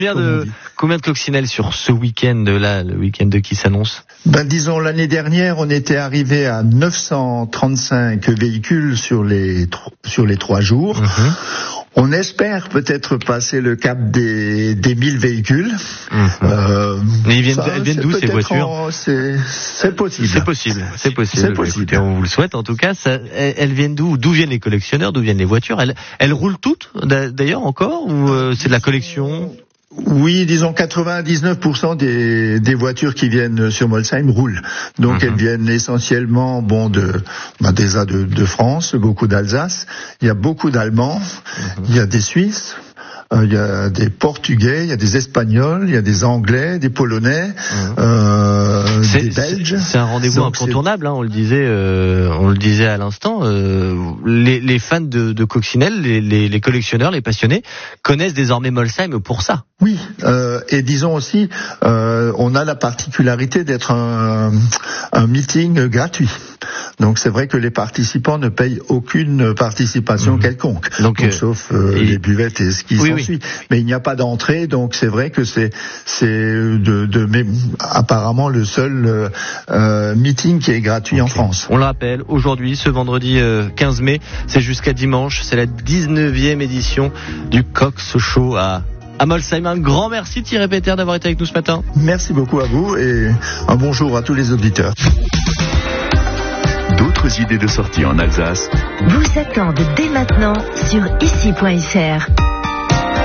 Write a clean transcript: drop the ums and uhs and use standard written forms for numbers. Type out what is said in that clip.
Combien de coccinelles sur ce week-end-là, le week-end de qui s'annonce? Disons, l'année dernière, on était arrivé à 935 véhicules sur les 3 jours. Mmh. On espère peut-être passer le cap des 1000 véhicules. Mais elles viennent d'où ces voitures? C'est possible. C'est possible. Écoutez, on vous le souhaite. En tout cas, elles viennent d'où? D'où viennent les collectionneurs? D'où viennent les voitures? Elles roulent toutes, d'ailleurs, encore? Ou c'est de la collection? Oui, disons 99% des voitures qui viennent sur Molsheim roulent. Donc elles viennent essentiellement déjà de France, beaucoup d'Alsace. Il y a beaucoup d'Allemands, il y a des Suisses. Il y a des Portugais, il y a des Espagnols, il y a des Anglais, des Polonais, des Belges. C'est un rendez-vous incontournable, hein, on le disait à l'instant. Les fans de coccinelles, les collectionneurs, les passionnés connaissent désormais Molsheim pour ça. Oui, et disons aussi, on a la particularité d'être un meeting gratuit. Donc c'est vrai que les participants ne payent aucune participation quelconque, donc sauf les buvettes et ce qui s'ensuit. Mais il n'y a pas d'entrée, donc c'est vrai que c'est apparemment le seul meeting qui est gratuit en France. On le rappelle, aujourd'hui, ce vendredi 15 mai, c'est jusqu'à dimanche, c'est la 19e édition du Cox Show à Molsheim. Un grand merci Thierry Peter d'avoir été avec nous ce matin. Merci beaucoup à vous et un bonjour à tous les auditeurs. D'autres idées de sortie en Alsace vous attendent dès maintenant sur ici.fr.